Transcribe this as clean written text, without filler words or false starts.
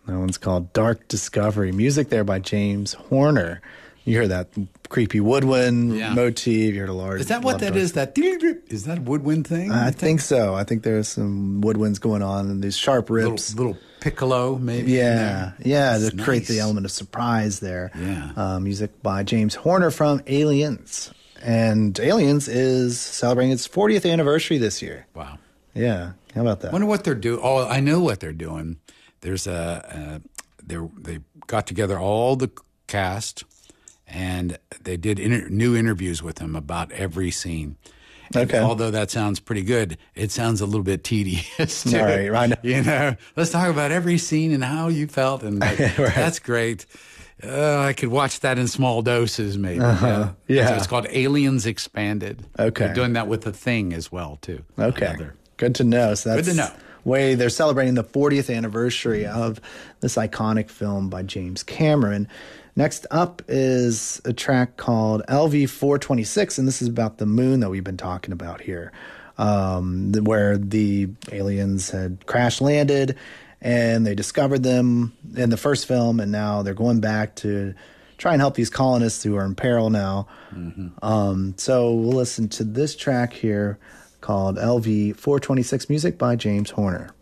That one's called Dark Discovery. Music there by James Horner. You hear that creepy woodwind motif. You heard a large. Is that what that is? Is that a woodwind thing? I think so. I think there's some woodwinds going on and these sharp rips. Little piccolo, maybe. Yeah, to nice. create the element of surprise there. Yeah. Music by James Horner from Aliens. And Aliens is celebrating its 40th anniversary this year. Wow. Yeah. How about that? Wonder what they're doing. Oh, I know what they're doing. There's they got together all the cast, and they did new interviews with them about every scene. And okay. Although that sounds pretty good, it sounds a little bit tedious too. All right. You know, let's talk about every scene and how you felt, and that's great. I could watch that in small doses, maybe. Yeah. So it's called Aliens Expanded. Okay. They're doing that with The Thing as well, too. Okay. Good to know. So that's good to know. Way they're celebrating the 40th anniversary of this iconic film by James Cameron. Next up is a track called LV-426, and this is about the moon that we've been talking about here, where the aliens had crash landed, and they discovered them in the first film, and now they're going back to try and help these colonists who are in peril now. Mm-hmm. So we'll listen to this track here called LV-426, music by James Horner.